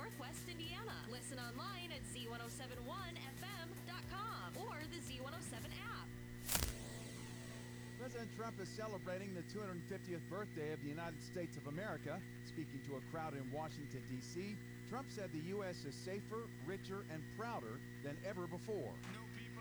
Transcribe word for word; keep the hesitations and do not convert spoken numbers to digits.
Northwest Indiana. Listen online at Z one oh seven one F M dot com or the Z one oh seven app. President Trump is celebrating the two hundred fiftieth birthday of the United States of America. Speaking to a crowd in Washington, D C, Trump said the U S is safer, richer, and prouder than ever before. No